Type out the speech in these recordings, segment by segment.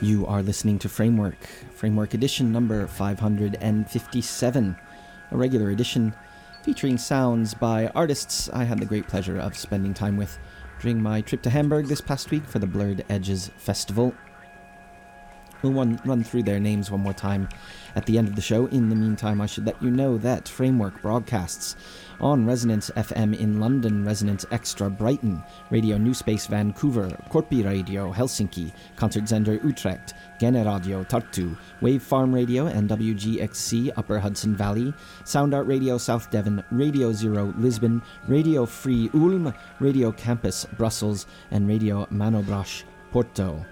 You are listening to Framework edition number 557, a regular edition featuring sounds by artists I had the great pleasure of spending time with during my trip to Hamburg this past week for the Blurred Edges Festival. We'll run through their names one more time at the end of the show. In the meantime, I should let you know that Framework broadcasts on Resonance FM in London, Resonance Extra Brighton, Radio New Space Vancouver, Korpi Radio Helsinki, Concertzender Utrecht, Gene Radio Tartu, Wave Farm Radio and WGXC Upper Hudson Valley, Sound Art Radio South Devon, Radio Zero Lisbon, Radio Free Ulm, Radio Campus Brussels, and Radio Manobras Porto.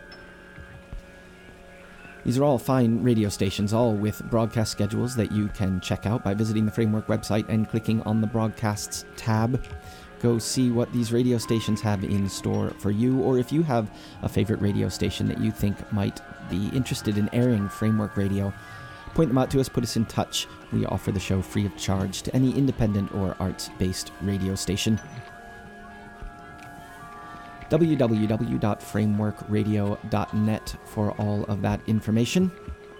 These are all fine radio stations, all with broadcast schedules that you can check out by visiting the Framework website and clicking on the Broadcasts tab. Go see what these radio stations have in store for you, or if you have a favorite radio station that you think might be interested in airing Framework Radio, point them out to us, put us in touch. We offer the show free of charge to any independent or arts-based radio station. www.frameworkradio.net for all of that information.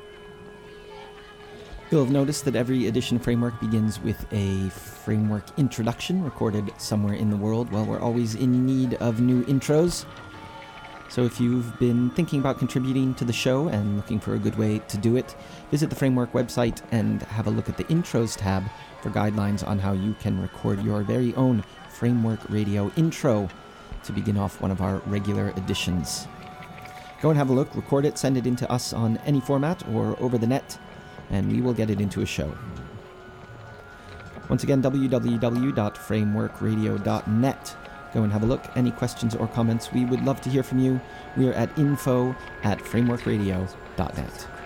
You'll have noticed that every edition of Framework begins with a Framework introduction recorded somewhere in the world. Well, we're always in need of new intros. So if you've been thinking about contributing to the show and looking for a good way to do it, visit the Framework website and have a look at the Intros tab for guidelines on how you can record your very own Framework Radio intro to begin off one of our regular editions. Go and have a look, record it, send it in to us on any format or over the net, and we will get it into a show. Once again, www.frameworkradio.net. Go and have a look. Any questions or comments, we would love to hear from you. We are at info@frameworkradio.net.